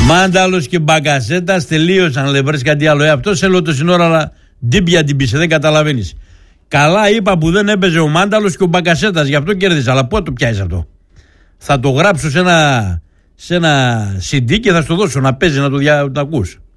Μάνταλος και Μπαγκασέτας τελείωσαν. Λέει βρες κάτι άλλο. Αυτό σε λέω τόση ώρα, αλλά ντύμπια την πίσε, δεν καταλαβαίνεις. Καλά είπα που δεν έπαιζε ο Μάνταλος και ο Μπαγκασέτας, γι' αυτό κέρδισα. Αλλά πού το πιάσεις αυτό? Θα το γράψω σε ένα CD και θα στο δώσω να παίζει, να το ακούς.